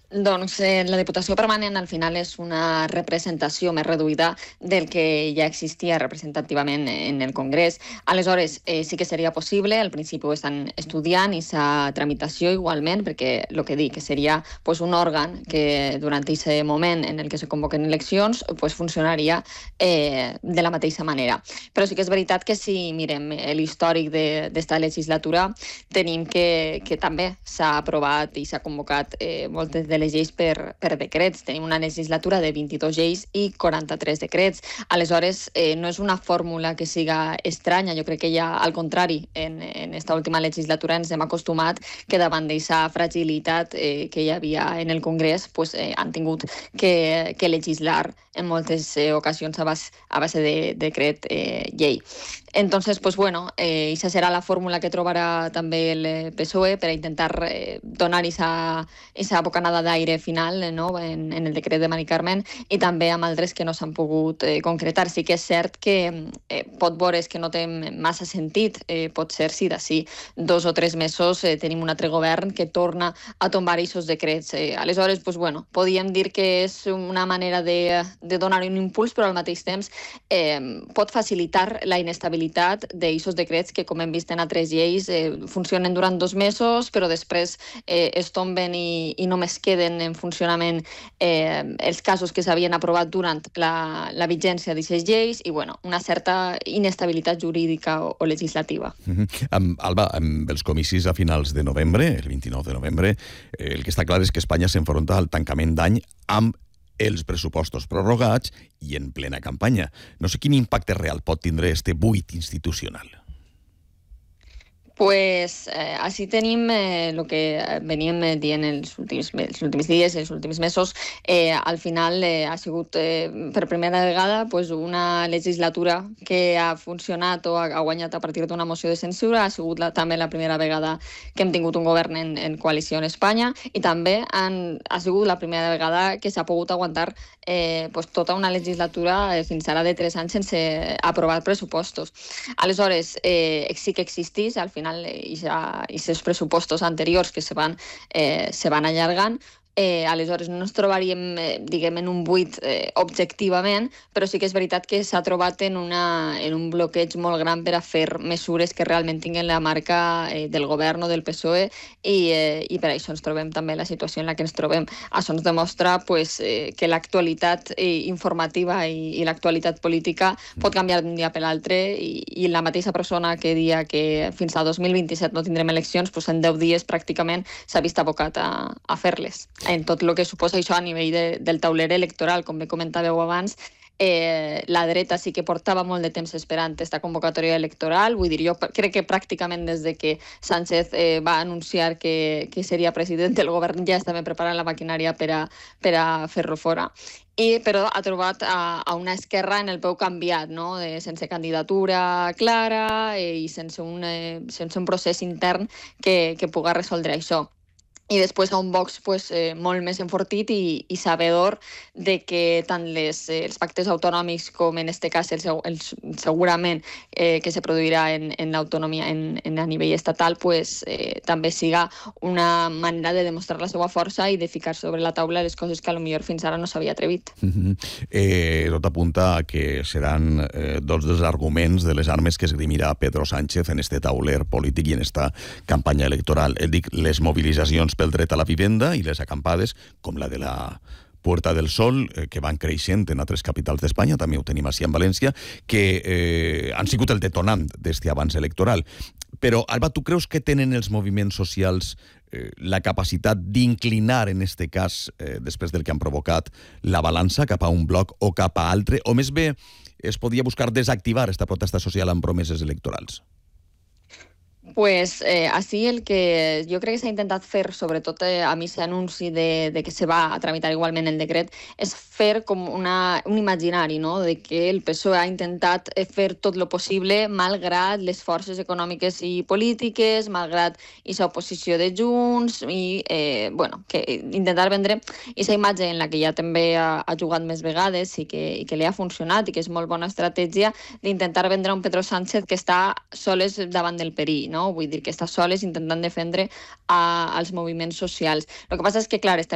Doncs la Diputació Permanent al final és una representació més reduïda del que ja existia representativament en el Congrés. Aleshores, sí que seria possible, al principi ho estan estudiant i sa tramitació igualment, perquè el que dic, que seria pues, un òrgan que durant aquest moment en el que se convoquen eleccions pues, funcionaria de la mateixa manera. Però sí que és veritat que si mirem l'històric d'esta legislatura, tenim que també s'ha aprovat i s'ha convocat moltes de les lleis per decrets. Tenim una legislatura de 22 lleis i 43 decrets. Aleshores, no és una fórmula que siga estranya. Jo crec que ja, al contrari, en esta última legislatura ens hem acostumat que davant d'aquesta fragilitat que hi havia en el Congrés, pues, han tingut que legislar en moltes ocasions a base de decret llei. Entonces, pues bueno, esa serà la fórmula que trobarà també el PSOE per a intentar donar esa bocanada d'aire final, no? en el decret de Mari Carmen, i també amb altres que no s'han pogut concretar. Sí que és cert que pot veure's que no té massa sentit, pot ser si d'ací 2 o 3 mesos tenim un altre govern que torna a tombar aquests decrets. Aleshores, pues bueno, podíem dir que és una manera de donar un impuls, però al mateix temps pot facilitar la inestabilitat d'aquests decrets que, com hem vist en altres lleis, funcionen durant 2 mesos, però després es tomben i només queden en funcionament els casos que s'havien aprovat durant la vigència d'aquestes lleis i bueno, una certa inestabilitat jurídica o legislativa. Alba, amb els comicis a finals de novembre, el 29 de novembre, el que està clar és que Espanya s'enfronta al tancament d'any amb els pressupostos prorrogats i en plena campanya. No sé quin impacte real pot tindre este buit institucional. Pues així tenim el que veníem dient els últims dies, els últims mesos. Al final ha sigut per primera vegada pues, una legislatura que ha funcionat o ha guanyat a partir d'una moció de censura. Ha sigut també la primera vegada que hem tingut un govern en coalició en Espanya i també ha sigut la primera vegada que s'ha pogut aguantar pues, tota una legislatura fins ara de 3 anys sense aprovar pressupostos. Aleshores, sí que existís al final i els pressupostos anteriors que se van allargant. Aleshores no ens trobaríem, diguem, en un buit objectivament, però sí que és veritat que s'ha trobat en un bloqueig molt gran per a fer mesures que realment tinguin la marca del govern o del PSOE i per això ens trobem també la situació en la que ens trobem. Això ens demostra pues, que l'actualitat informativa i l'actualitat política pot canviar d'un dia per l'altre i la mateixa persona que dia que fins a 2027 no tindrem eleccions, pues en 10 dies pràcticament s'ha vist abocat a fer-les. En tot el que suposa això a nivell del tauler electoral, com bé comentàveu abans, la dreta sí que portava molt de temps esperant aquesta convocatòria electoral. Vull dir, jo crec que pràcticament des de que Sánchez va anunciar que seria president del govern ja estava preparant la maquinària per a fer-lo fora. Però ha trobat a una esquerra en el peu canviat, no? Sense candidatura clara i sense un procés intern que pugui resoldre això. I després a un Vox pues, molt més enfortit i sabedor de que tant els pactes autonòmics com en aquest cas segurament que se produirà en l'autonomia a nivell estatal pues, també siga una manera de demostrar la seva força i de ficar sobre la taula les coses que potser fins ara no s'havia atrevit. Tot apunta a que seran dos dels arguments de les armes que esgrimirà Pedro Sánchez en este tauler polític i en esta campanya electoral. Dic, les mobilitzacions pel dret a la vivenda i les acampades, com la de la Puerta del Sol, que van creixent en altres capitals d'Espanya, també ho tenim així en València, que han sigut el detonant d'este avanç electoral. Però, Alba, tu creus que tenen els moviments socials la capacitat d'inclinar, en este cas, després del que han provocat, la balança cap a un bloc o cap a altre? O més bé, es podia buscar desactivar esta protesta social amb promeses electorals? Pues així el que jo crec que s'ha intentat fer, sobretot a mi s'anunci de que se va a tramitar igualment el decret, és fer com un imaginari, no? De que el PSOE ha intentat fer tot el possible malgrat les forces econòmiques i polítiques, malgrat aquesta oposició de Junts i bueno, que intentar vendre aquesta imatge en la que ja també ha jugat més vegades i que li ha funcionat i que és molt bona estratègia d'intentar vendre un Pedro Sánchez que està soles davant del perill, no? Vull dir que està soles intentant defendre als moviments socials. El que passa és que, clar, estem